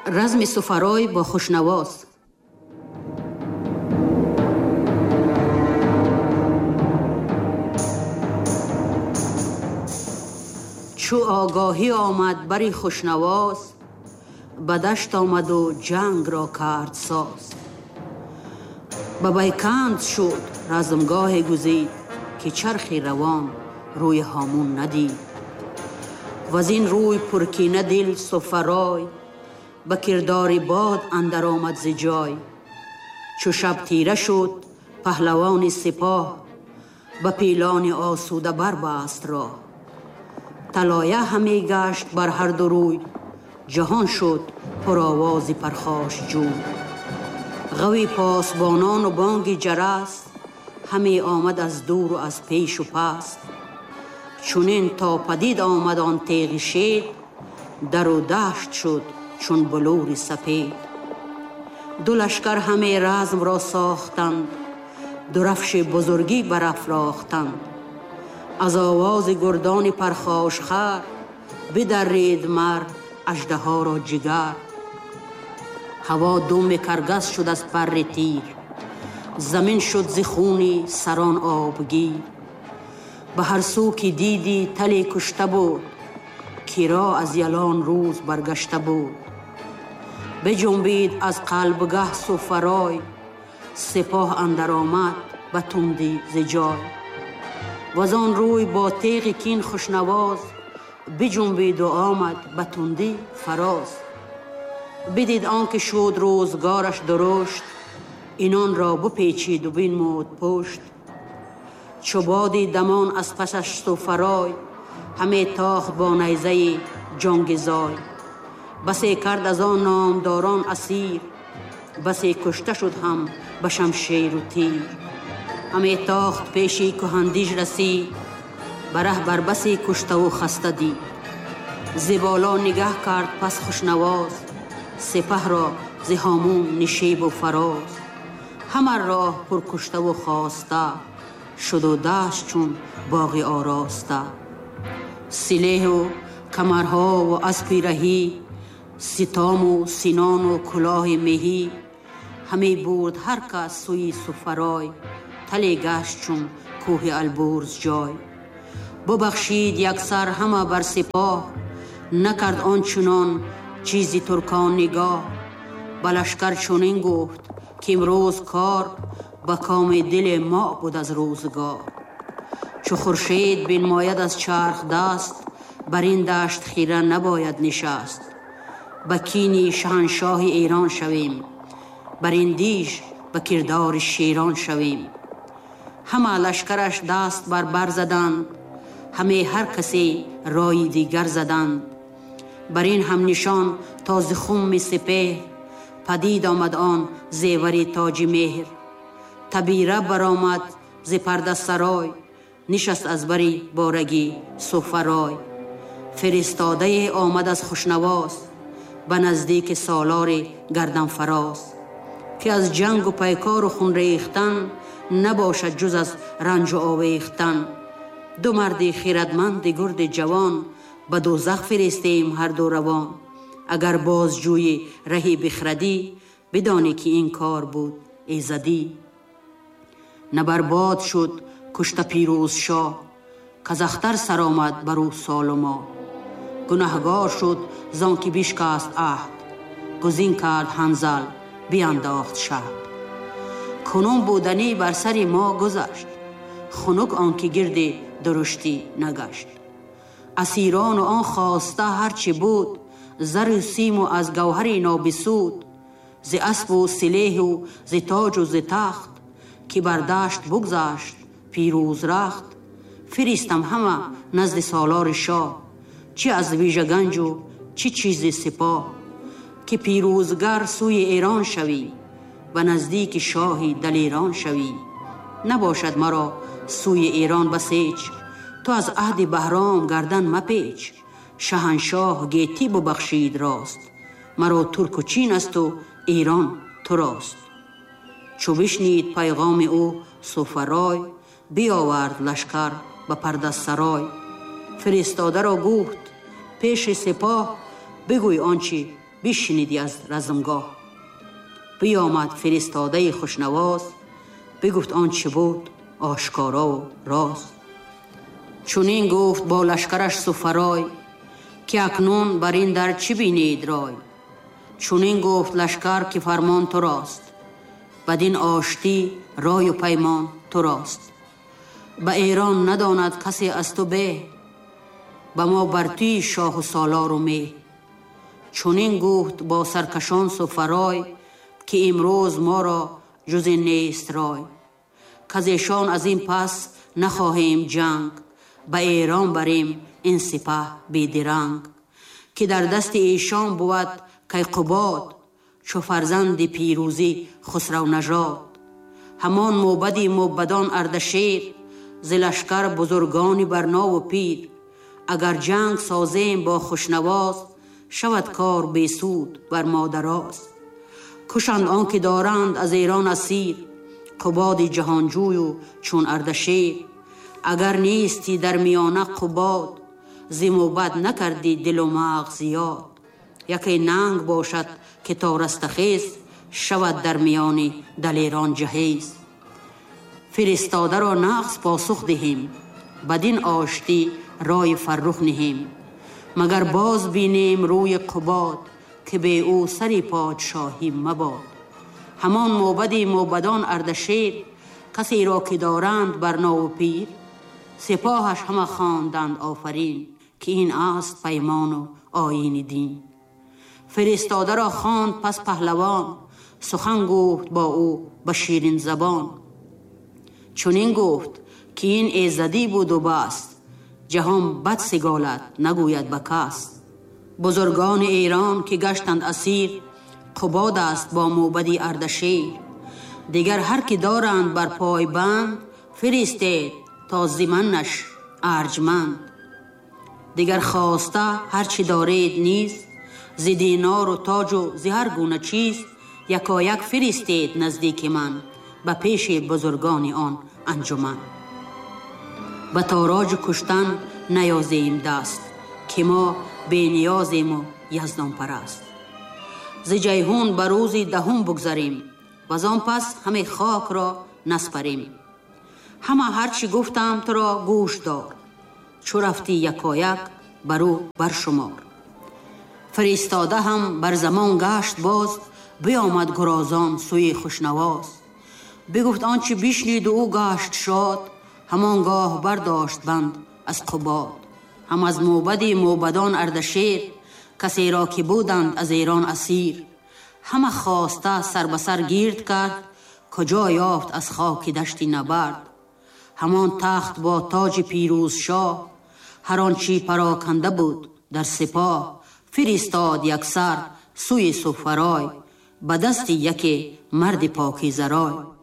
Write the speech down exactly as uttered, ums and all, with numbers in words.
رزم سفرای با خوشنواز. چو آگاهی آمد بری خوشنواز، به دشت آمد و جنگ را کرد ساز. به بیکند شد رزمگاه گزید، که چرخی روان روی هامون ندید. وز این روی پرکینه دل سفرای، به کردار باد اندر آمد ز جای. چو شب تیره شد پهلوان سپاه، به پیلان آسوده بربست راه. طلایه همی گشت بر هر دو روی، جهان شد پر آواز پرخاش جوی. غوی پاسبانان و بانگ جرس، همی آمد از دور و از پیش و پس. چونین تا پدید آمد آن تیغ شید، در و دشت شد چون بلور سپید. دو لشکر همه رزم را ساختند، درفش بزرگی برافراختند. از آواز گردان پرخاش خر، بدرید مرد اژدها را جگر. هوا دم کرگس شد از پر تیر، زمین شد ز خون سران آبگیر. به هر سو که دیدی تلی کشته بود، که را از یلان روز برگشته بود. بجنبید از قلبگه سفرای، سپاه اندر آمد به تندی ز جای. وز آن روی با تیغ کین خوشنواز، بجنبید و آمد به تندی فراز. بدید آنکه شد روزگارش درشت، اینان را بپیچید و بنمود پشت. چو بادی دمان از پسش سفرای، همه تاخت با نیزه جانگزای. بسی کرد از آن نامداران اسیر، بسی کشته شد هم به شمشیر و تیر. همه تاخت پیشی کهندیش رسید، بره بر بسی کشته و خسته دید. ز بالا نگه کرد پس خوشنواز، سپه را ز هامون نشیب و فراز. همه راه پر کشته و خواسته، شد و دشت چون باغ آراسته. سلیح و کمرها و اسپی رهی، ستام و سنان و کلاه مهی. همی برد هر کس سوی سفرای، تلی گشت چون کوه البرز جای. ببخشید یک سر همه بر سپاه، نکرد آنچنان چیزی ترکان نگاه. به لشکر چنین گفت که امروز کار، به کام دل ما بود از روزگار. چو خورشید بنماید از چرخ دست، بر این دشت خیره نباید نشست. به کینی شاهنشاه ایران شویم، بر این دیش به کردار شیران شویم. همه لشکرش دست بر بر زدند، همه هر کسی رای دیگر زدند. بر این هم نشان تا ز خم سپهر، پدید آمد آن زیور تاج مهر. تبیره برآمد ز پرده سرای، نشست از بری بارگی سفرای. فرستاده آمد از خوشنواز، به نزدیک سالار گردن فراز. که از جنگ و پیکار و خون ریختن، نباشد جز از رنج و آویختن. دو مرد خیرتمند گرد جوان، به دوزخ فرستیم هر دو روان. اگر باز جوی رهی بخردی، بدانی که این کار بود ایزدی. نبرباد شد کشته پیروز شاه، کز اختر سر آمد بر او سال و ماه. گنهگار شد زان که بشکست عهد، گزین کرد حنظل بینداخت شهد. کنون بودنی بر سر ما گذشت، خنک آنکه گرد درشتی نگشت. اسیران و آن خواسته هرچی بود، زر و سیم و از گوهر نابسود. ز اسب و سلیح و ز تاج و ز تخت، که بر دشت بگذشت پیروز رخت. فرستم همه نزد سالار شاه، چی از ویژه گنج و چی چیز سپاه. که پیروزگر سوی ایران شوی، و نزدیک شاهی دلیران شوی. نباشد مرا سوی ایران بسیچ، تو از عهد بهرام گردن مپیچ. شهنشاه گیتی ببخشید راست، مرا ترک و چین است و ایران تو راست. چو بشنید پیغام او سفرای، بیاورد لشکر به پرده سرای. فرستاده را گفت پیش سپاه، بگوی آنچه بشنیدی از رزمگاه. بیامد فرستاده خوشنواز، بگفت آن چه بود آشکارا و راز. چونین گفت با لشکرش سفرای، که اکنون بر این در چی بینید رای. چونین گفت لشکر که فرمان تو راست، بدین آشتی رای و پیمان تو راست. به ایران نداند کسی از تو به، به ما بر توی شاه و سالار و مه. چونین گفت با سرکشان سفرای، که امروز ما را جز نیست رای. کزیشان از این پس نخواهیم جنگ، به ایران بریم این سپه بیدرنگ. که در دست ایشان بود کیقباد، چو فرزند پیروزی خسرو نژاد. همان موبدی موبدان اردشیر، ز لشکر بزرگانی برنا و پیر. اگر جنگ سازیم با خوشنواز، شود کار بیسود بر ما دراز. کشند آن که دارند از ایران اسیر، قباد جهانجوی و چون اردشیر. اگر نیستی در میانه قباد، ز موبد نکردی دل و مغز زیاد. یکی ننگ باشد که تا رستخیز، شود در میان دلیران جهیز. فرستاده را نقص پاسخ دهیم، بدین آشتی رای فرخ نهیم. مگر باز بینیم روی قباد، که به او سری پادشاهی مباد. همان موبدی موبدان اردشیر، کسی را که دارند برنا و پیر. سپاهش همه خواندند آفرین، که این است پیمان و آیین دین. فرستاده را خواند پس پهلوان، سخن گفت با او به شیرین زبان. چونین گفت که این ایزدی بود و بست، جهان بد سگالت نگوید به کس. بزرگان ایران که گشتند اسیر، قباد است با موبدی اردشیر. دیگر هر که دارند بر پای بند، فرستید تا زمنش ارجمند. دیگر خواسته هر چی دارید نیز، ز دینار و تاج و ز هر گونه چیز. یکا یک فرستید نزدیک من، به پیش بزرگان آن انجمن. به تاراج کشتن نیازیم دست، که ما بی نیازیم و یزدان پرست. ز جیهون به روز دهم بگذریم، و زان پس همه خاک را نسپریم. همه هرچی گفتم تو را گوش دار، چو رفتی یکایک برو برشمار. فرستاده هم بر زمان گشت باز، بیامد گرازان سوی خوشنواز. بگفت آنچه بشنید و او گشت شاد، همانگاه برداشت بند از قباد. هم از موبدی موبدان اردشیر، کسی را که بودند از ایران اسیر. همه خواسته سر به سر گیرد کرد، کجا یافت از خاک دشتی نبرد. همان تخت با تاج پیروز شاه، هر آنچی پراکنده بود در سپاه. فرستاد یک سر سوی سفرای، به دست یکی مرد پاکیزه رای.